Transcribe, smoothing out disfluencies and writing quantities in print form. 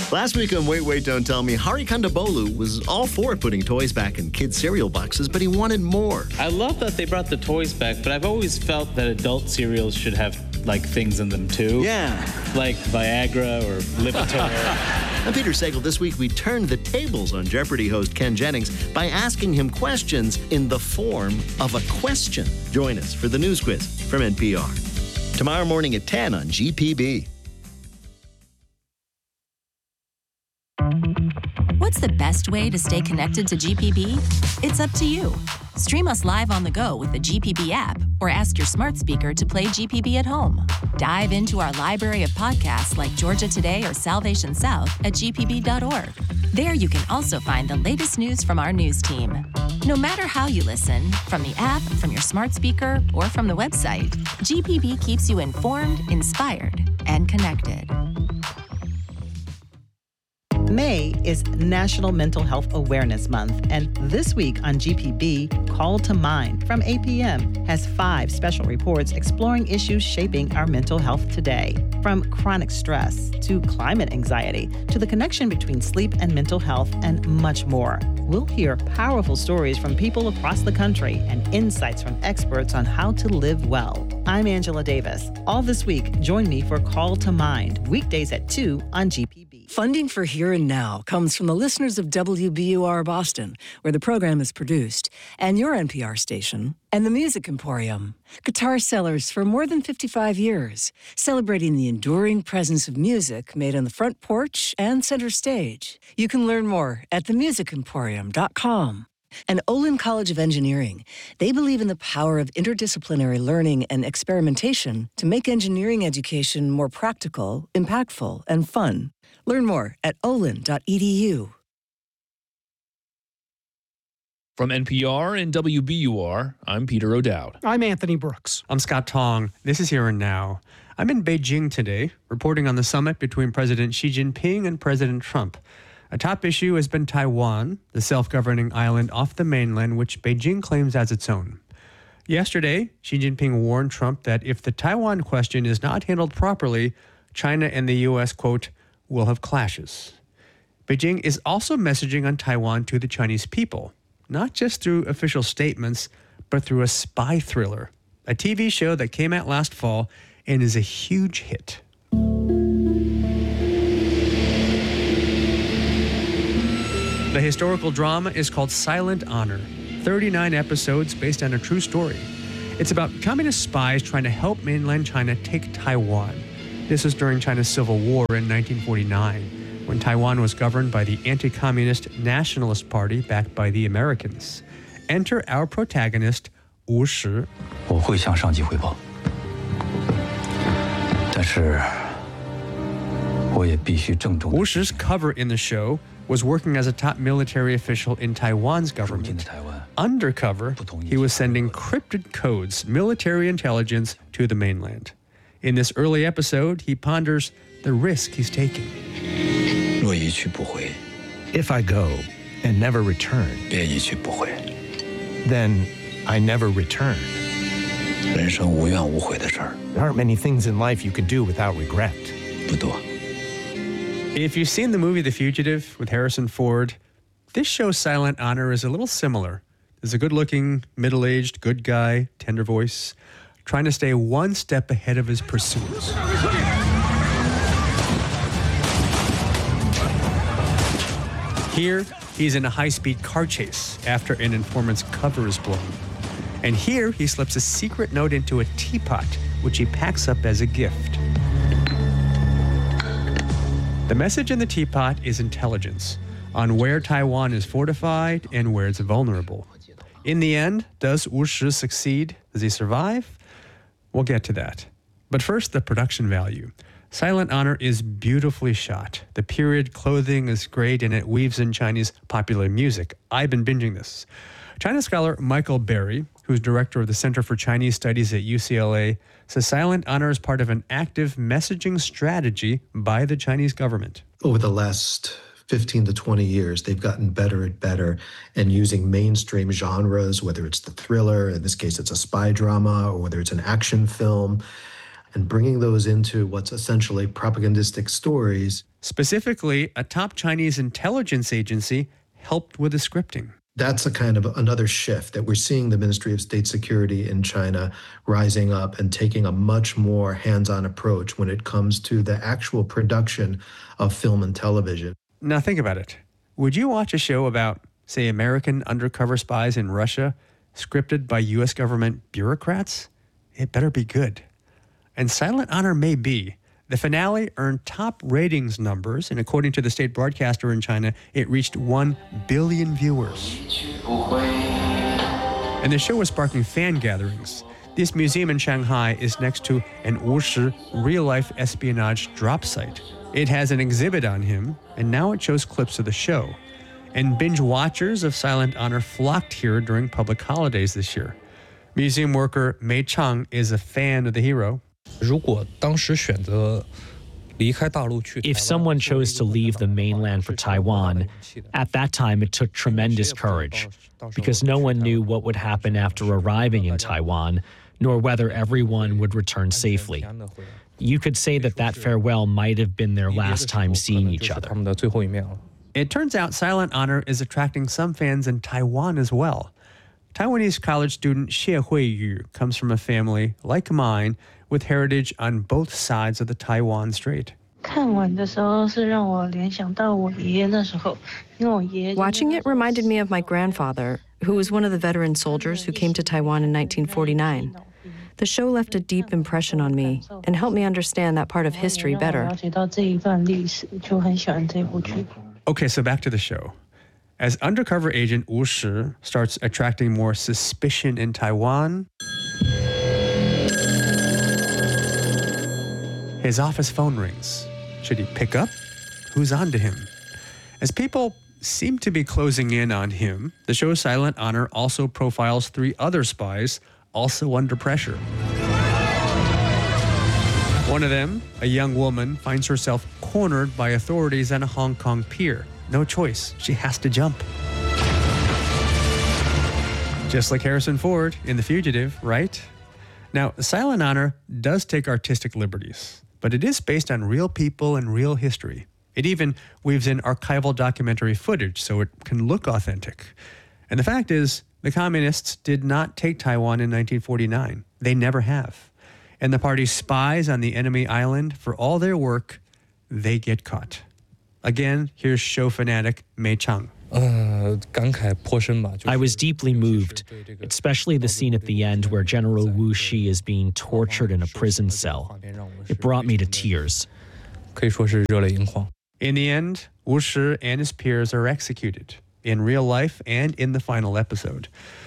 Last week on Wait, Wait, Don't Tell Me, Hari Kondabolu was all for putting toys back in kids' cereal boxes, but he wanted more. I love that they brought the toys back, but I've always felt that adult cereals should have, things in them, too. Yeah. Like Viagra or Lipitor. I'm Peter Sagal. This week, we turned the tables on Jeopardy host Ken Jennings by asking him questions in the form of a question. Join us for the news quiz from NPR. Tomorrow morning at 10 on GPB. What's the best way to stay connected to GPB? It's up to you. Stream us live on the go with the GPB app or ask your smart speaker to play GPB at home. Dive into our library of podcasts like Georgia Today or Salvation South at gpb.org. There you can also find the latest news from our news team. No matter how you listen, from the app, from your smart speaker, or from the website, GPB keeps you informed, inspired, and connected. May is National Mental Health Awareness Month, and this week on GPB, Call to Mind from 8 p.m. has 5 special reports exploring issues shaping our mental health today. From chronic stress to climate anxiety to the connection between sleep and mental health and much more. We'll hear powerful stories from people across the country and insights from experts on how to live well. I'm Angela Davis. All this week, join me for Call to Mind, weekdays at 2 on GPB. Funding for Here and Now comes from the listeners of WBUR Boston, where the program is produced, and your NPR station, and the Music Emporium, guitar sellers for more than 55 years, celebrating the enduring presence of music made on the front porch and center stage. You can learn more at themusicemporium.com. And Olin College of Engineering. They believe in the power of interdisciplinary learning and experimentation to make engineering education more practical, impactful, and fun. Learn more at olin.edu. From NPR and WBUR, I'm Peter O'Dowd. I'm Anthony Brooks. I'm Scott Tong. This is Here and Now. I'm in Beijing today, reporting on the summit between President Xi Jinping and President Trump. A top issue has been Taiwan, the self-governing island off the mainland, which Beijing claims as its own. Yesterday, Xi Jinping warned Trump that if the Taiwan question is not handled properly, China and the U.S., quote, will have clashes. Beijing is also messaging on Taiwan to the Chinese people, not just through official statements, but through a spy thriller, a TV show that came out last fall and is a huge hit. The historical drama is called Silent Honor, 39 episodes based on a true story. It's about communist spies trying to help mainland China take Taiwan. This was during China's Civil War in 1949, when Taiwan was governed by the anti-communist Nationalist Party backed by the Americans. Enter our protagonist, Wu Shi. 我会向上级汇报，但是我也必须郑重。 Wu Shi's cover in the show was working as a top military official in Taiwan's government. Undercover, he was sending crypted codes, military intelligence, to the mainland. In this early episode, he ponders the risk he's taking. If I go and never return, then I never return. There aren't many things in life you can do without regret. If you've seen the movie The Fugitive with Harrison Ford, this show Silent Honor is a little similar. There's a good-looking, middle-aged, good guy, tender voice, trying to stay one step ahead of his pursuers. Here, he's in a high-speed car chase after an informant's cover is blown. And here, he slips a secret note into a teapot, which he packs up as a gift. The message in the teapot is intelligence on where Taiwan is fortified and where it's vulnerable. In the end, does Wu Shi succeed? Does he survive? We'll get to that. But first, the production value. Silent Honor is beautifully shot. The period clothing is great, and it weaves in Chinese popular music. I've been binging this. China scholar Michael Berry, who's director of the Center for Chinese Studies at UCLA, says Silent Honor is part of an active messaging strategy by the Chinese government. Over the last 15 to 20 years, they've gotten better and better and using mainstream genres, whether it's the thriller, in this case it's a spy drama, or whether it's an action film, and bringing those into what's essentially propagandistic stories. Specifically, a top Chinese intelligence agency helped with the scripting. That's a kind of another shift that we're seeing the Ministry of State Security in China rising up and taking a much more hands-on approach when it comes to the actual production of film and television. Now think about it. Would you watch a show about, say, American undercover spies in Russia, scripted by U.S. government bureaucrats? It better be good. And Silent Honor may be. The finale earned top ratings numbers, and according to the state broadcaster in China, it reached 1 billion viewers. And the show was sparking fan gatherings. This museum in Shanghai is next to an Wu Shi real-life espionage drop site. It has an exhibit on him, and now it shows clips of the show. And binge watchers of Silent Honor flocked here during public holidays this year. Museum worker Mei Chang is a fan of the hero. If someone chose to leave the mainland for Taiwan, at that time it took tremendous courage, because no one knew what would happen after arriving in Taiwan, nor whether everyone would return safely. You could say that farewell might have been their last time seeing each other. It turns out Silent Honor is attracting some fans in Taiwan as well. Taiwanese college student Xie Huiyu comes from a family, like mine, with heritage on both sides of the Taiwan Strait. Watching it reminded me of my grandfather, who was one of the veteran soldiers who came to Taiwan in 1949. The show left a deep impression on me and helped me understand that part of history better. Okay, so back to the show. As undercover agent Wu Shi starts attracting more suspicion in Taiwan, his office phone rings. Should he pick up? Who's on to him? As people seem to be closing in on him, the show Silent Honor also profiles 3 other spies also under pressure. One of them, a young woman, finds herself cornered by authorities on a Hong Kong pier. No choice. She has to jump. Just like Harrison Ford in The Fugitive, right? Now, Silent Honor does take artistic liberties, but it is based on real people and real history. It even weaves in archival documentary footage so it can look authentic. And the fact is, the communists did not take Taiwan in 1949. They never have. And the party's spies on the enemy island, for all their work, they get caught. Again, here's show fanatic Mei Chang. I was deeply moved, especially the scene at the end where General Wu Shi is being tortured in a prison cell. It brought me to tears. In the end, Wu Shi and his peers are executed, in real life and in the final episode.